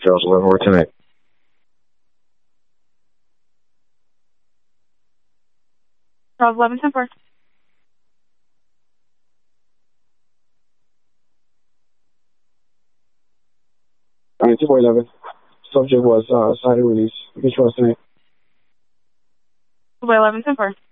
Girls 11 work tonight. Charles 11 10-4. 2-11. Subject was cited release. Which was tonight. 2-11 10-4.